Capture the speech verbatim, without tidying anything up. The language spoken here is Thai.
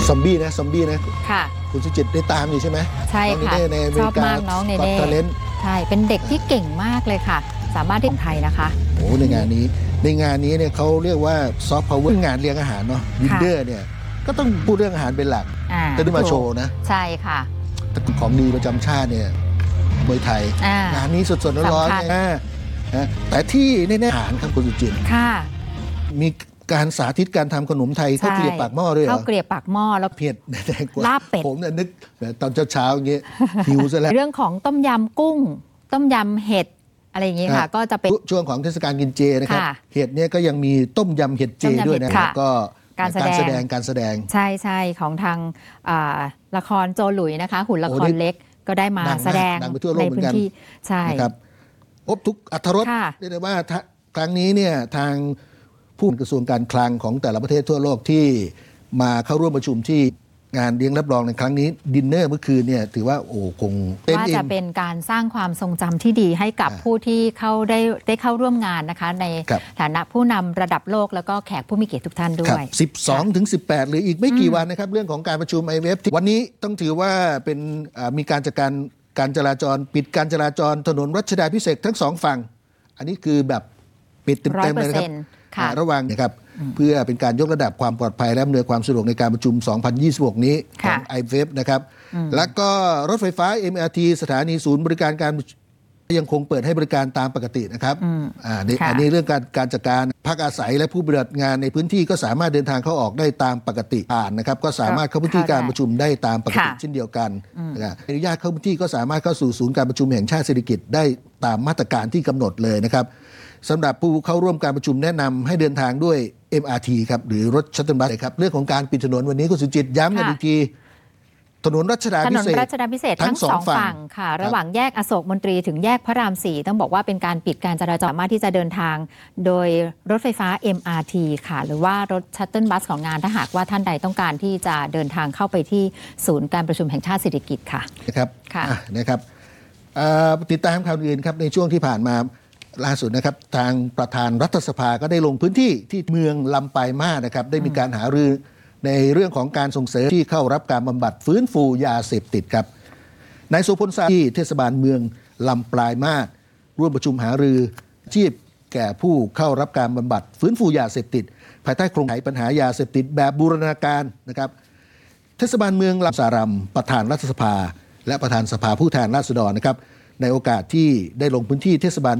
ซอมบี้นะซอมบี้นะค่ะคุณสุจิตได้ตามอยู่ใช่ไหมใช่ค่ะชอบมากน้องเนเน่ใช่เป็นเด็กที่เก่งมากเลยค่ะสามารถที่ไทยนะคะโอ้ในงานนี้ในงานนี้เนี่ยเขาเรียกว่าซอฟต์พาวเวอร์งานเลี้ยงอาหารเนาะวินเดอร์เนี่ยก็ต้องพูดเรื่องอาหารเป็นหลักจะได้มาโชว์นะใช่ค่ะของดีประจำชาติเนี่ยมวยไทยงานนี้สดๆร้อนๆนะแต่ที่แน่ๆอาหารครับคุณสุจิตค่ะมีการสาธิตการทำขนมไทยข้าวเกลียบปากหม้อด้วยเหรอข้าวเกลียบปากหม้อแล้วเผ็ดแดงกว่าลาบเป็ดผมเนี่ยนึกตอนเช้าๆอย่างเงี้ยหิวซะแล้วเรื่องของต้มยำกุ้งต้มยำเห็ดอะไรอย่างงี้ค่ะก็จะเป็นช่วงของเทศกาลกินเจนะครับเห็ดเนี่ยก็ยังมีต้มยำเห็ดเจด้วยนะครับก็การแสดงการแสดงใช่ใช่ของทางละครโจหลุยนะคะหุ่นละครเล็กก็ได้มาแสดงในพื้นที่ใช่ครับพบทุกอรรถรสเรียกได้ว่าครั้งนี้เนี่ยทางผู้กระทรวงการคลังของแต่ละประเทศทั่วโลกที่มาเข้าร่วมประชุมที่งานเลี้ยงรับรองในครั้งนี้ดินเนอร์เมื่อคืนเนี่ยถือว่าโอ้คงเต็มว่าจะเป็นการสร้างความทรงจำที่ดีให้กับผู้ที่เข้าได้ได้เข้าร่วมงานนะคะในฐานะผู้นำระดับโลกแล้วก็แขกผู้มีเกียรติทุกท่านด้วยสิบสองถึงสิบแปดหรืออีกไม่กี่วันนะครับเรื่องของการประชุม ไอ เอ็ม เอฟ วันนี้ต้องถือว่าเป็นมีการจัดการการจราจรปิดการจราจรถนนรัชดาภิเษกทั้งสองฝั่งอันนี้คือแบบปิดเต็มๆเลยนะครับระวังนะครับเพื่อเป็นการยกระดับความปลอดภัยและอำนวยความสะดวกในการประชุมสองพันยี่สิบหกนี้ของ ไอ เอฟ เอฟ นะครับแล้วก็รถไฟฟ้า เอ็ม อาร์ ที สถานีศูนย์บริการการยังคงเปิดให้บริการตามปกตินะครับอ่าอันนี้เรื่องการการจัดการพักอาศัยและผู้ปฏิบัติงานในพื้นที่ก็สามารถเดินทางเข้าออกได้ตามปกติผ่านนะครับก็สามารถเข้าพื้นที่การประชุมได้ตามปกติเช่นเดียวกันอนุญาตเข้าพื้นที่ก็สามารถเข้าสู่ศูนย์การประชุมแห่งชาติเศรษฐกิจได้ตามมาตรการที่กำหนดเลยนะครับสำหรับผู้เข้าร่วมการประชุมแนะนำให้เดินทางด้วย เอ็ม อาร์ ที ครับหรือรถชัตเติลบัสครับเรื่องของการปิดถนนวันนี้คุณสุจิตย้ำกันอีกทีถนนรัชดาภิเษกถนนรัชดาภิเษกทั้งสองฝั่งค่ะระหว่างแยกอโศกมนตรีถึงแยกพระรามสี่ต้องบอกว่าเป็นการปิดการจราจรสามารถที่จะเดินทางโดยรถไฟฟ้า เอ็ม อาร์ ที ค่ะหรือว่ารถชัตเติลบัสของงานถ้าหากว่าท่านใดต้องการที่จะเดินทางเข้าไปที่ศูนย์การประชุมแห่งชาติเศรษฐกิจค่ะนะครับค่ะนะครับติดตามข่าวอื่นครับในช่วงที่ผ่านมาล่าสุดนะครับทางประธานรัฐสภาก็ได้ลงพื้นที่ที่เมืองลำปายมาศนะครับได้มีการหารือในเรื่องของการส่งเสริมที่เข้ารับการบำบัดฟื้นฟูยาเสพติดครับนายโสพลสาที่เทศบาลเมืองลำปายมาศร่วมประชุมหารือชีพแก่ผู้เข้ารับการบำบัดฟื้นฟูยาเสพติดภายใต้โครงข่ายปัญหายาเสพติดแบบบูรณาการนะครับเทศบาลเมืองลำสารัมประธานรัฐสภาและประธานสภาผู้แทนราษฎรนะครับในโอกาสที่ได้ลงพื้นที่เทศบาล